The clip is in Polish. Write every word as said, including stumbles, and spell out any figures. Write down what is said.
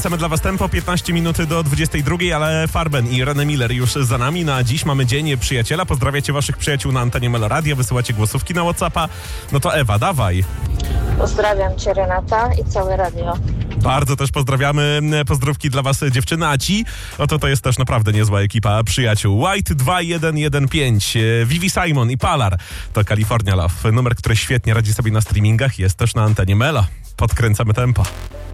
Chcemy dla Was tempo, piętnaście minut do dwudziestej drugiej, ale Farben i René Miller już za nami. Na dziś mamy Dzień Przyjaciela. Pozdrawiacie Waszych przyjaciół na antenie Meloradia, wysyłacie głosówki na WhatsAppa. No to Ewa, dawaj. Pozdrawiam Cię, Renata, i całe radio. Bardzo też pozdrawiamy. Pozdrówki dla Was, dziewczyny, a ci, oto to jest też naprawdę niezła ekipa przyjaciół. White dwa jeden jeden pięć, Vivi Simon i Palar. To California Love. Numer, który świetnie radzi sobie na streamingach, jest też na antenie Melo. Podkręcamy tempo.